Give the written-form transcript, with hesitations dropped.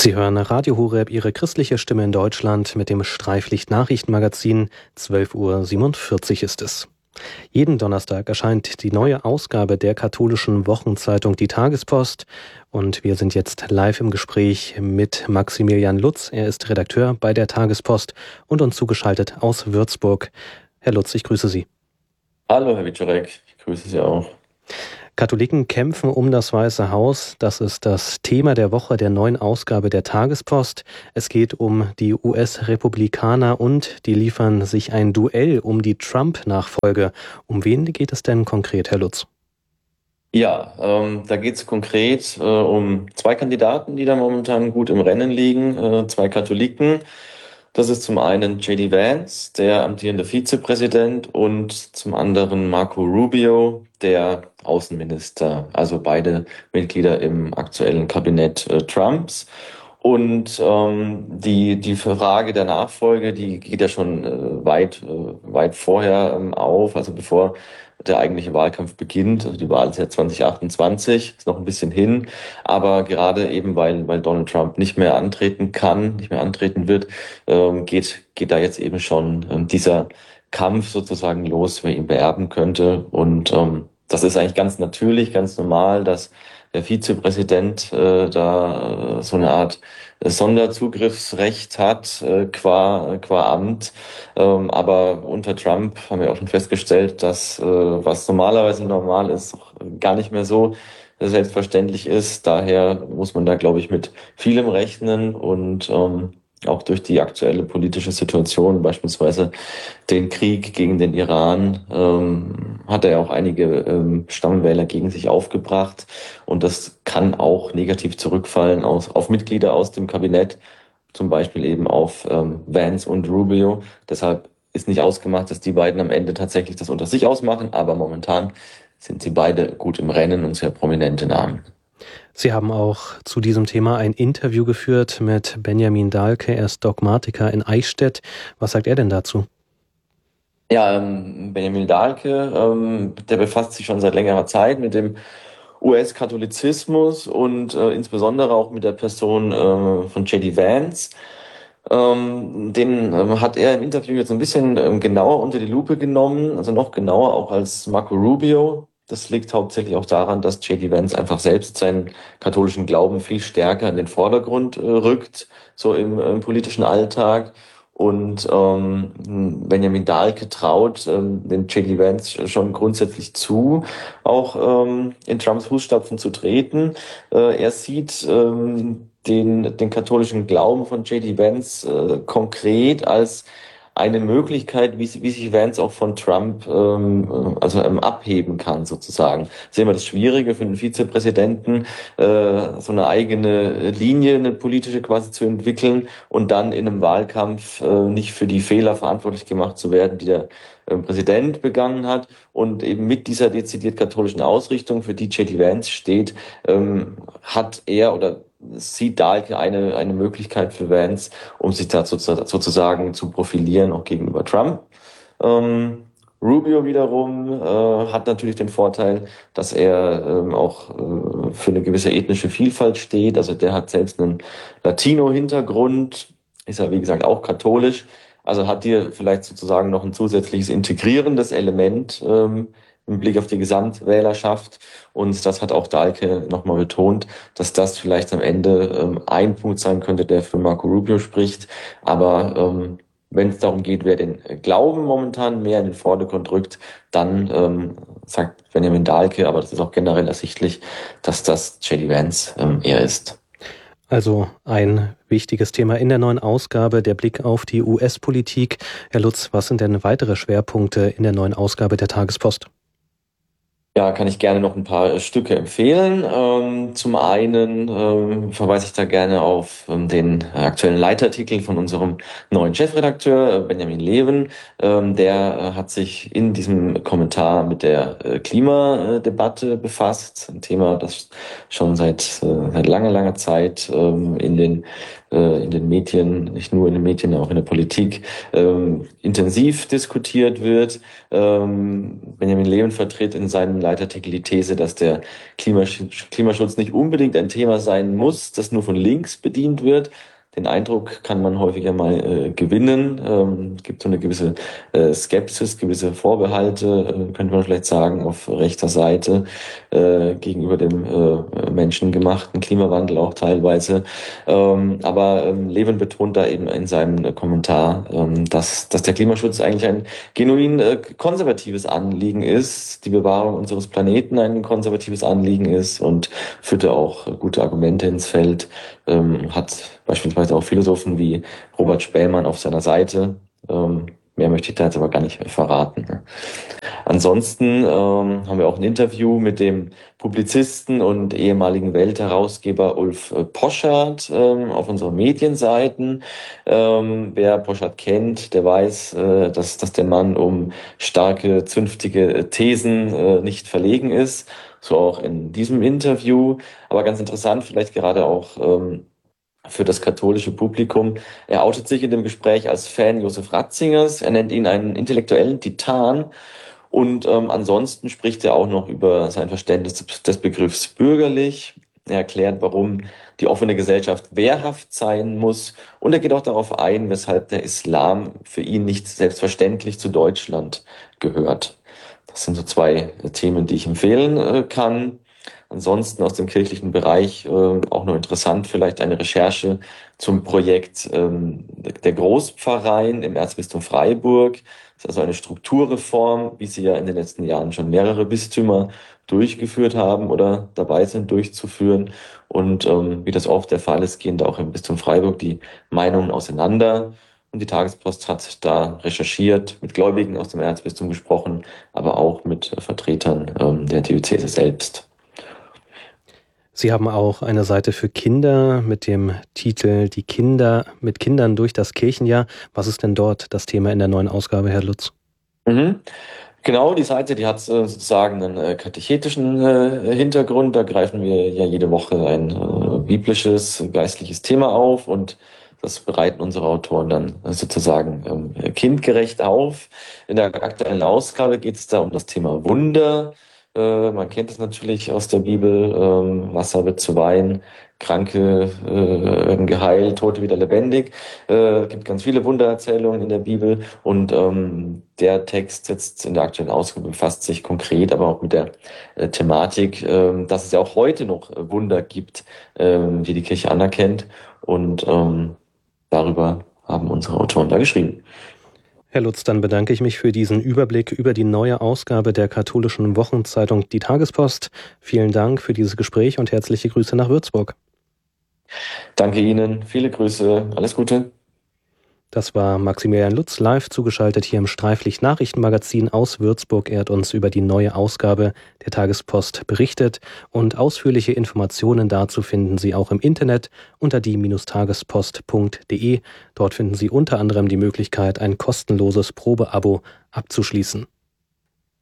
Sie hören Radio Horeb, Ihre christliche Stimme in Deutschland mit dem Streiflicht-Nachrichtenmagazin. 12:47 Uhr ist es. Jeden Donnerstag erscheint die neue Ausgabe der katholischen Wochenzeitung Die Tagespost. Und wir sind jetzt live im Gespräch mit Maximilian Lutz. Er ist Redakteur bei der Tagespost und uns zugeschaltet aus Würzburg. Herr Lutz, ich grüße Sie. Hallo, Herr Wiczorek, ich grüße Sie auch. Katholiken kämpfen um das Weiße Haus. Das ist das Thema der Woche der neuen Ausgabe der Tagespost. Es geht um die US-Republikaner und die liefern sich ein Duell um die Trump-Nachfolge. Um wen geht es denn konkret, Herr Lutz? Ja, da geht es konkret um zwei Kandidaten, die da momentan gut im Rennen liegen, zwei Katholiken. Das ist zum einen J.D. Vance, der amtierende Vizepräsident, und zum anderen Marco Rubio, der Außenminister, also beide Mitglieder im aktuellen Kabinett Trumps. Und die Frage der Nachfolge, die geht ja schon weit vorher auf, also bevor der eigentliche Wahlkampf beginnt. Also die Wahl ist ja 2028, ist noch ein bisschen hin, aber gerade eben, weil Donald Trump nicht mehr antreten wird, geht da jetzt eben schon dieser Kampf sozusagen los, wer ihn beerben könnte. Und das ist eigentlich ganz natürlich, ganz normal, dass der Vizepräsident da so eine Art Sonderzugriffsrecht hat qua Amt. Aber unter Trump haben wir auch schon festgestellt, dass was normalerweise normal ist, gar nicht mehr so selbstverständlich ist. Daher muss man da, glaube ich, mit vielem rechnen und auch durch die aktuelle politische Situation, beispielsweise den Krieg gegen den Iran, hat er ja auch einige Stammwähler gegen sich aufgebracht. Und das kann auch negativ zurückfallen auf Mitglieder aus dem Kabinett, zum Beispiel eben auf Vance und Rubio. Deshalb ist nicht ausgemacht, dass die beiden am Ende tatsächlich das unter sich ausmachen, aber momentan sind sie beide gut im Rennen und sehr prominente Namen. Sie haben auch zu diesem Thema ein Interview geführt mit Benjamin Dahlke, er ist Dogmatiker in Eichstätt. Was sagt er denn dazu? Ja, Benjamin Dahlke, der befasst sich schon seit längerer Zeit mit dem US-Katholizismus und insbesondere auch mit der Person von J.D. Vance. Den hat er im Interview jetzt ein bisschen genauer unter die Lupe genommen, also noch genauer auch als Marco Rubio. Das liegt hauptsächlich auch daran, dass J.D. Vance einfach selbst seinen katholischen Glauben viel stärker in den Vordergrund rückt, so im politischen Alltag. Und Benjamin Dahlke traut dem J.D. Vance schon grundsätzlich zu, auch in Trumps Fußstapfen zu treten. Er sieht den katholischen Glauben von J.D. Vance konkret als eine Möglichkeit, wie sich Vance auch von Trump abheben kann, sozusagen. Das ist immer das Schwierige für den Vizepräsidenten, so eine eigene Linie, eine politische quasi zu entwickeln und dann in einem Wahlkampf nicht für die Fehler verantwortlich gemacht zu werden, die der Präsident begangen hat. Und eben mit dieser dezidiert katholischen Ausrichtung, für die J.D. Vance steht, hat er oder sieht Dahlke eine Möglichkeit für Vance, um sich da sozusagen zu profilieren, auch gegenüber Trump. Rubio wiederum hat natürlich den Vorteil, dass er auch für eine gewisse ethnische Vielfalt steht. Also der hat selbst einen Latino-Hintergrund, ist ja wie gesagt auch katholisch. Also hat hier vielleicht sozusagen noch ein zusätzliches integrierendes Element im Blick auf die Gesamtwählerschaft. Und das hat auch Dahlke nochmal betont, dass das vielleicht am Ende ein Punkt sein könnte, der für Marco Rubio spricht. Aber wenn es darum geht, wer den Glauben momentan mehr in den Vordergrund rückt, dann sagt Benjamin Dahlke, aber das ist auch generell ersichtlich, dass das J.D. Vance eher ist. Also ein wichtiges Thema in der neuen Ausgabe, der Blick auf die US-Politik. Herr Lutz, was sind denn weitere Schwerpunkte in der neuen Ausgabe der Tagespost? Ja, kann ich gerne noch ein paar Stücke empfehlen. Zum einen verweise ich da gerne auf den aktuellen Leitartikel von unserem neuen Chefredakteur Benjamin Leven. Der hat sich in diesem Kommentar mit der Klimadebatte befasst. Ein Thema, das schon seit langer Zeit in den in den Medien, nicht nur in den Medien, auch in der Politik, intensiv diskutiert wird. Benjamin Lehmann vertritt in seinem Leitartikel die These, dass der Klimaschutz nicht unbedingt ein Thema sein muss, das nur von links bedient wird. Den Eindruck kann man häufiger mal gewinnen. Gibt so eine gewisse Skepsis, gewisse Vorbehalte, könnte man vielleicht sagen, auf rechter Seite gegenüber dem menschengemachten Klimawandel auch teilweise. Aber Lehmann betont da eben in seinem Kommentar, dass der Klimaschutz eigentlich ein genuin konservatives Anliegen ist, die Bewahrung unseres Planeten ein konservatives Anliegen ist, und führte auch gute Argumente ins Feld, hat beispielsweise auch Philosophen wie Robert Spähmann auf seiner Seite. Mehr möchte ich da jetzt aber gar nicht verraten. Ansonsten haben wir auch ein Interview mit dem Publizisten und ehemaligen Weltherausgeber Ulf Poschardt auf unseren Medienseiten. Wer Poschardt kennt, der weiß, dass der Mann um starke, zünftige Thesen nicht verlegen ist. So auch in diesem Interview. Aber ganz interessant, vielleicht gerade auch für das katholische Publikum. Er outet sich in dem Gespräch als Fan Josef Ratzingers. Er nennt ihn einen intellektuellen Titan. Und ansonsten spricht er auch noch über sein Verständnis des Begriffs bürgerlich. Er erklärt, warum die offene Gesellschaft wehrhaft sein muss. Und er geht auch darauf ein, weshalb der Islam für ihn nicht selbstverständlich zu Deutschland gehört. Das sind so zwei Themen, die ich empfehlen kann. Ansonsten aus dem kirchlichen Bereich auch noch interessant vielleicht eine Recherche zum Projekt der Großpfarreien im Erzbistum Freiburg. Das ist also eine Strukturreform, wie sie ja in den letzten Jahren schon mehrere Bistümer durchgeführt haben oder dabei sind durchzuführen. Und wie das oft der Fall ist, gehen da auch im Bistum Freiburg die Meinungen auseinander. Und die Tagespost hat da recherchiert, mit Gläubigen aus dem Erzbistum gesprochen, aber auch mit Vertretern der Diözese selbst. Sie haben auch eine Seite für Kinder mit dem Titel Die Kinder mit Kindern durch das Kirchenjahr. Was ist denn dort das Thema in der neuen Ausgabe, Herr Lutz? Genau, die Seite, die hat sozusagen einen katechetischen Hintergrund. Da greifen wir ja jede Woche ein biblisches, geistliches Thema auf, und das bereiten unsere Autoren dann sozusagen kindgerecht auf. In der aktuellen Ausgabe geht es da um das Thema Wunder. Man kennt es natürlich aus der Bibel, Wasser wird zu Wein, Kranke werden geheilt, Tote wieder lebendig. Gibt ganz viele Wundererzählungen in der Bibel, und der Text jetzt in der aktuellen Ausgabe befasst sich konkret aber auch mit der Thematik, dass es ja auch heute noch Wunder gibt, die die Kirche anerkennt, und darüber haben unsere Autoren da geschrieben. Herr Lutz, dann bedanke ich mich für diesen Überblick über die neue Ausgabe der katholischen Wochenzeitung Die Tagespost. Vielen Dank für dieses Gespräch und herzliche Grüße nach Würzburg. Danke Ihnen, viele Grüße, alles Gute. Das war Maximilian Lutz, live zugeschaltet hier im Streiflicht-Nachrichtenmagazin aus Würzburg. Er hat uns über die neue Ausgabe der Tagespost berichtet, und ausführliche Informationen dazu finden Sie auch im Internet unter die-tagespost.de. Dort finden Sie unter anderem die Möglichkeit, ein kostenloses Probeabo abzuschließen.